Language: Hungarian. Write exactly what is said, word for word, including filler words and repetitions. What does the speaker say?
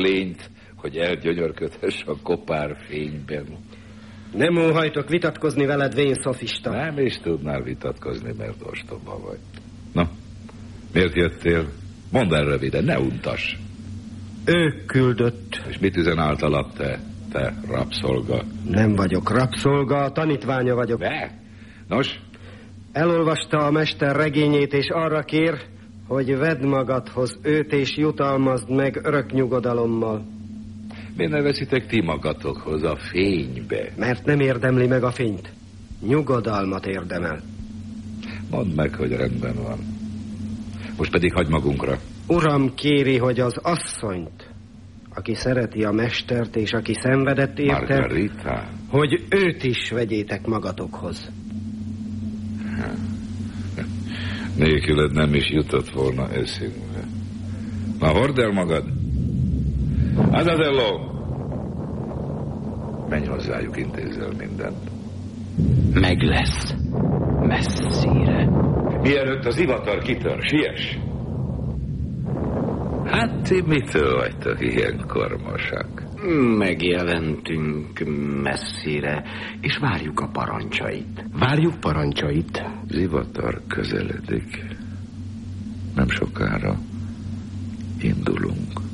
lényt, hogy elgyönyörködhess a kopár fényben. Nem óhajtok vitatkozni veled, vén szofista. Nem is tudnál vitatkozni, mert ostoba vagy. Na, miért jöttél? Mondd el röviden, ne untass. Ő küldött. És mit üzen általad te, te rabszolga? Nem vagyok rabszolga, a tanítványa vagyok. De? Nos? Elolvasta a mester regényét, és arra kér, hogy vedd magadhoz őt, és jutalmazd meg örök nyugodalommal. Miért ne veszitek ti magatokhoz a fénybe? Mert nem érdemli meg a fényt. Nyugodalmat érdemel. Mondd meg, hogy rendben van. Most pedig hagy magunkra. Uram kéri, hogy az asszonyt, aki szereti a mestert, és aki szenvedett érte, Margarita, hogy őt is vegyétek magatokhoz. Nélküled nem is jutott volna eszünkbe. Na, hord el magad! Azadello! Menj hozzájuk, intézzel mindent. Meg lesz. Messzire. Mielőtt az ivatar kitör, siess! Hát ti mitől vagytok ilyen kormosak? Megjelentünk messzire, és várjuk a parancsait. Várjuk parancsait. Az ivatar közeledik. Nem sokára indulunk.